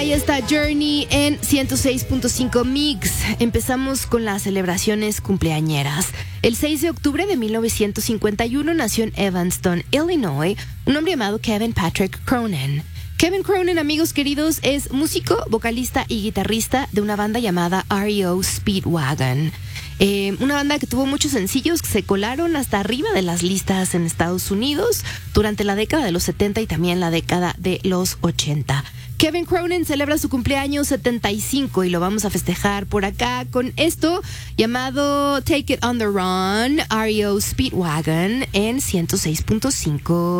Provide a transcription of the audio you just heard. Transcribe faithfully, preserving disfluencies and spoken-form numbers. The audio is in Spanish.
ahí está Journey en ciento seis punto cinco Mix. Empezamos con las celebraciones cumpleañeras. El seis de octubre de mil novecientos cincuenta y uno nació en Evanston, Illinois, un hombre llamado Kevin Patrick Cronin. Kevin Cronin, amigos queridos, es músico, vocalista y guitarrista de una banda llamada R E O Speedwagon. Eh, una banda que tuvo muchos sencillos que se colaron hasta arriba de las listas en Estados Unidos durante la década de los setenta y también la década de los ochenta. Kevin Cronin celebra su cumpleaños setenta y cinco y lo vamos a festejar por acá con esto llamado Take It on the Run, R E O Speedwagon en ciento seis punto cinco.